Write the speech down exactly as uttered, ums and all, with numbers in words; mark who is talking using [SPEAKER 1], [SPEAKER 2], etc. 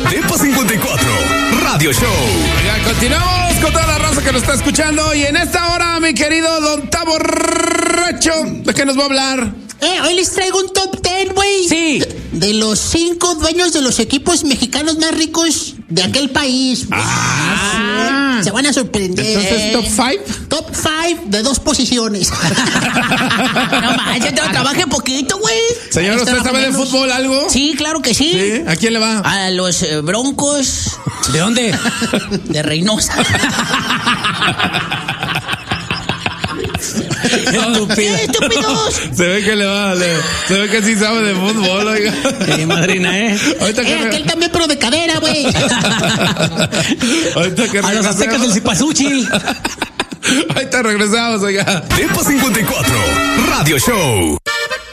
[SPEAKER 1] Depa cincuenta y cuatro, Radio Show.
[SPEAKER 2] Oiga, continuamos con toda la raza que nos está escuchando. Y en esta hora, mi querido Don Tavo Borracho, ¿de qué nos va a hablar?
[SPEAKER 3] Eh, hoy les traigo un top ten, güey.
[SPEAKER 2] Sí.
[SPEAKER 3] De los cinco dueños de los equipos mexicanos más ricos de aquel país.
[SPEAKER 2] Ah,
[SPEAKER 3] sí. Se van a sorprender.
[SPEAKER 2] Entonces, ¿top five?
[SPEAKER 3] Top five de dos posiciones. No manches, yo trabajé poquito, güey.
[SPEAKER 2] Señor, ¿usted sabe de fútbol algo?
[SPEAKER 3] Sí, claro que sí.
[SPEAKER 2] ¿Sí? ¿A quién le va?
[SPEAKER 3] A los eh, Broncos.
[SPEAKER 2] ¿De dónde?
[SPEAKER 3] De Reynosa.
[SPEAKER 2] Estúpido.
[SPEAKER 3] ¡Estúpidos!
[SPEAKER 2] Se ve que le va, le, se ve que sí sabe de fútbol, oiga.
[SPEAKER 4] Eh, madrina, ¿eh?
[SPEAKER 2] Ahorita que
[SPEAKER 3] Eh, aquel también, pero de cadera, güey.
[SPEAKER 2] Ahorita que
[SPEAKER 4] A los aztecas del Cipazúchil.
[SPEAKER 2] Ahorita regresamos, oiga.
[SPEAKER 1] Depa cincuenta y cuatro, Radio Show.